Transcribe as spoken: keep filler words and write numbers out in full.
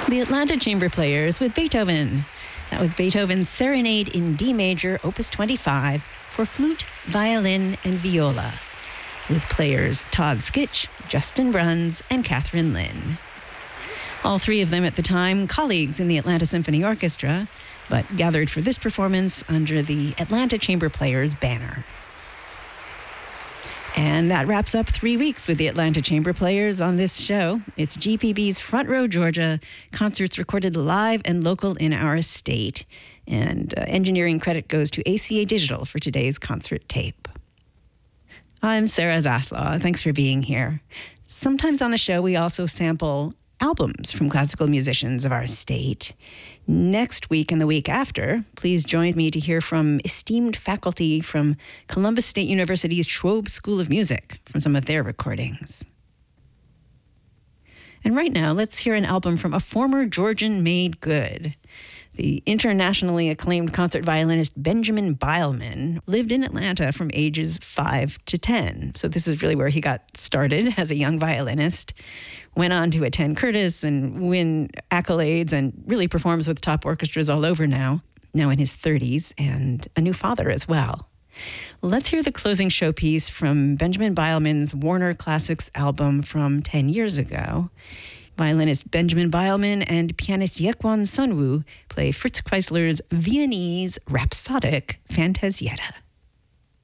The Atlanta Chamber Players with Beethoven. That was Beethoven's Serenade in D major, opus twenty-five, for flute, violin, and viola, with players Todd Skitch, Justin Bruns, and Catherine Lynn. All three of them at the time colleagues in the Atlanta Symphony Orchestra, but gathered for this performance under the Atlanta Chamber Players banner. And that wraps up three weeks with the Atlanta Chamber Players on this show. It's G P B's Front Row Georgia, concerts recorded live and local in our state. And uh, engineering credit goes to A C A Digital for today's concert tape. I'm Sarah Zaslaw. Thanks for being here. Sometimes on the show, we also sample albums from classical musicians of our state. Next week and the week after, please join me to hear from esteemed faculty from Columbus State University's Schwob School of Music from some of their recordings. And right now, let's hear an album from a former Georgian made good. The internationally acclaimed concert violinist Benjamin Beilman lived in Atlanta from ages five to ten. So this is really where he got started as a young violinist. Went on to attend Curtis and win accolades and really performs with top orchestras all over now, now in his thirties, and a new father as well. Let's hear the closing showpiece from Benjamin Beilman's Warner Classics album from ten years ago. Violinist Benjamin Beilman and pianist Yekwon Sunwoo play Fritz Kreisler's Viennese Rhapsodic Fantasietta.